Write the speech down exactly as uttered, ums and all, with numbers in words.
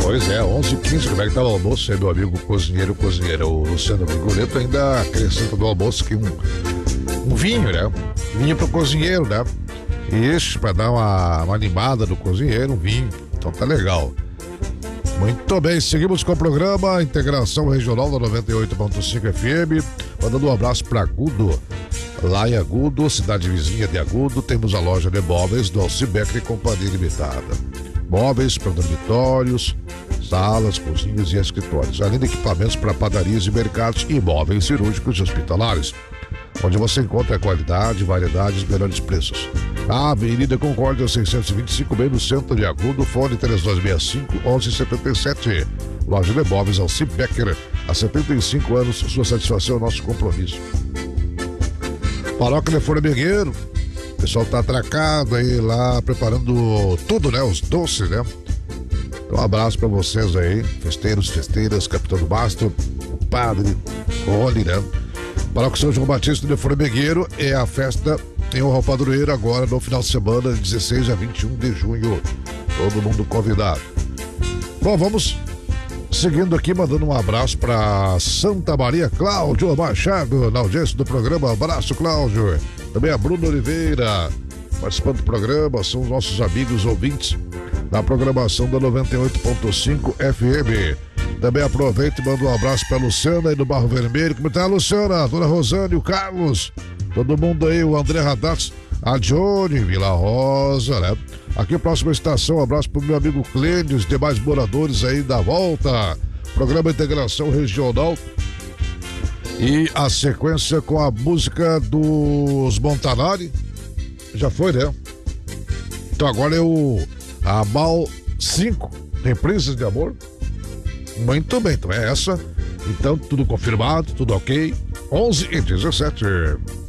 Pois é, onze e quinze, como é que tá o almoço aí, meu amigo cozinheiro, cozinheiro, o Luciano Rigoletto ainda acrescenta do almoço que um, um vinho, né? Vinho pro cozinheiro, né? Isso, pra dar uma, uma animada no cozinheiro, um vinho, então tá legal. Muito bem, seguimos com o programa Integração Regional da noventa e oito ponto cinco F M, mandando um abraço para Agudo. Lá em Agudo, cidade vizinha de Agudo, temos a loja de móveis do Alcibecker e Companhia Limitada. Móveis para dormitórios, salas, cozinhas e escritórios, além de equipamentos para padarias e mercados e móveis cirúrgicos e hospitalares, onde você encontra qualidade, variedade e os melhores preços. A Avenida Concórdia seiscentos e vinte e cinco, bem no centro de Agudo, fone três dois seis cinco, onze setenta e sete. Loja de móveis Alcibecker, há setenta e cinco anos, sua satisfação é o nosso compromisso. Paróquia de Formigueiro, o pessoal tá atracado aí lá, preparando tudo, né? Os doces, né? Então, um abraço pra vocês aí, festeiros, festeiras, Capitão do Mastro, o Padre, Rony, né? Paróquia São João Batista de Formigueiro é a festa em honra ao padroeiro agora no final de semana, de dezesseis a vinte e um de junho. Todo mundo convidado. Bom, vamos seguindo aqui, mandando um abraço para Santa Maria, Cláudio Machado, na audiência do programa. Abraço, Cláudio. Também a Bruna Oliveira, participando do programa, são os nossos amigos ouvintes da programação da noventa e oito ponto cinco F M. Também aproveito e mando um abraço para a Luciana aí do Barro Vermelho. Como tá, Luciana? Dona Rosane, o Carlos, todo mundo aí, o André Radats, a Johnny, Vila Rosa, né? Aqui, próxima estação, um abraço pro meu amigo Clênio, os demais moradores aí da volta. Programa Integração Regional. E a sequência com a música dos Montanari. Já foi, né? Então agora é o Amal cinco, Reprises de Amor. Muito bem, então é essa. Então, tudo confirmado, tudo ok. onze e dezessete.